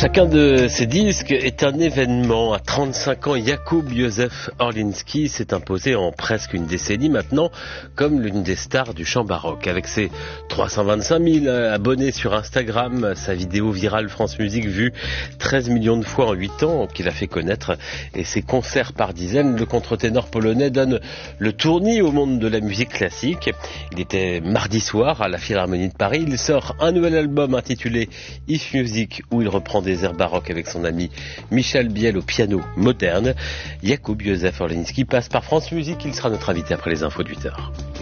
Chacun de ces disques est un événement. À 35 ans, Jakub Józef Orliński s'est imposé en presque une décennie maintenant comme l'une des stars du chant baroque. Avec ses 325 000 abonnés sur Instagram, sa vidéo virale France Musique vue 13 millions de fois en 8 ans qu'il a fait connaître et ses concerts par dizaines, le contre-ténor polonais donne le tournis au monde de la musique classique. Il était mardi soir à la Philharmonie de Paris. Il sort un nouvel album intitulé If Music où il reprend des airs baroques avec son ami Michel Biel au piano moderne. Jakub Józef Orliński passe par France Musique. Il sera notre invité après les infos de 8h.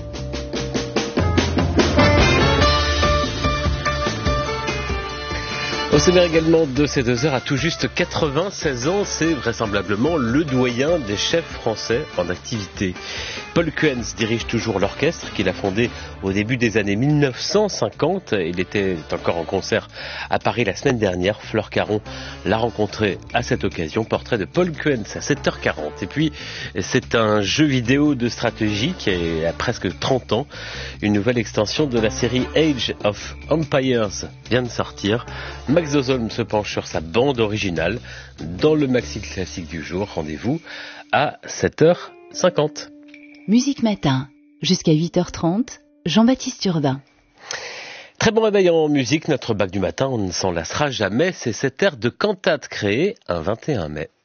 Au sommaire également de ces 2 heures, à tout juste 96 ans, c'est vraisemblablement le doyen des chefs français en activité. Paul Kuens dirige toujours l'orchestre qu'il a fondé au début des années 1950. Il était encore en concert à Paris la semaine dernière. Flore Caron l'a rencontré à cette occasion. Portrait de Paul Kuens à 7h40. Et puis, c'est un jeu vidéo de stratégie qui a presque 30 ans. Une nouvelle extension de la série Age of Empires vient de sortir. Max Ozolm se penche sur sa bande originale dans le maxi classique du jour. Rendez-vous à 7h50. Musique Matin, jusqu'à 8h30, Jean-Baptiste Urbain. Très bon réveil en musique, notre bac du matin, on ne s'en lassera jamais. C'est cet air de cantate créé un 21 mai.